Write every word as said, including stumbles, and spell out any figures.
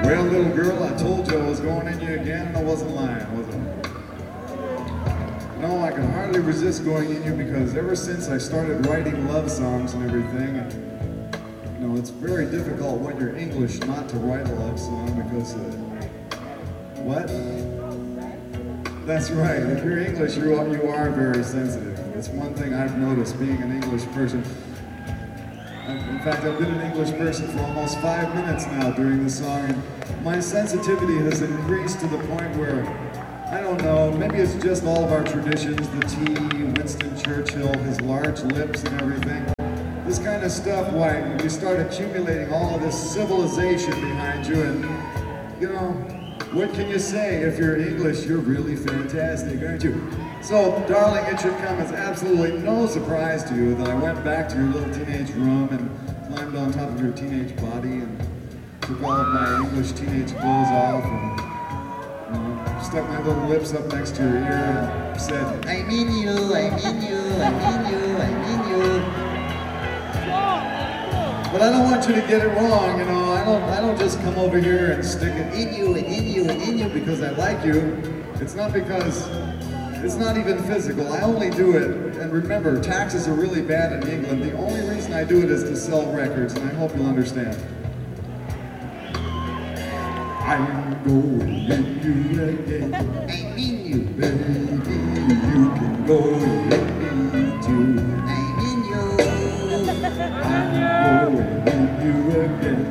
Well, little girl, I told you I was going in you again, and I wasn't lying, was I? No, I can hardly resist going in you because ever since I started writing love songs and everything, and, you know, it's very difficult when you're English not to write a love song because, uh, what? That's right, if you're English, you are, you are very sensitive. It's one thing I've noticed being an English person. In fact, I've been an English person for almost five minutes now during the song, and my sensitivity has increased to the point where, I don't know, maybe it's just all of our traditions, the tea, Winston Churchill, his large lips and everything. This kind of stuff, why, you start accumulating all of this civilization behind you, and, you know, what can you say? If you're English, you're really fantastic, aren't you? So, darling, it should come as absolutely no surprise to you that I went back to your little teenage room and climbed on top of your teenage body and took all of my English teenage clothes off and, you know, stuck my little lips up next to your ear and said, I mean you, I mean you, I mean you, I mean you. But I don't want you to get it wrong, you know, I don't, I don't just come over here and stick it in you and in you and in you because I like you. It's not because, it's not even physical, I only do it, and remember, taxes are really bad in England. The only reason I do it is to sell records, and I hope you'll understand. I'm going in you again. I mean you, baby, you can go in me too. I mean you. I'm going in you again.